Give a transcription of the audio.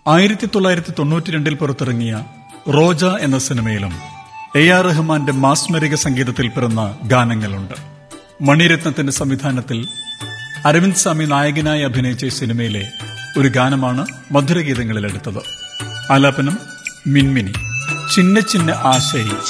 1992 പുറത്തിറങ്ങിയ റോജ എന്ന സിനിമയിലും AR റഹ്മാന്റെ മാസ്മരിക സംഗീതത്തിൽ പിറന്ന ഗാനങ്ങളുണ്ട്. മണിരത്നത്തിന്റെ സംവിധാനത്തിൽ അരവിന്ദ് സ്വാമി നായകനായി അഭിനയിച്ച സിനിമയിലെ ഒരു ഗാനമാണ് മധുരഗീതങ്ങളിലെടുത്തത്. ആലാപനം മിൻമിനി. ചിന്ന ചിന്ന ആശയി.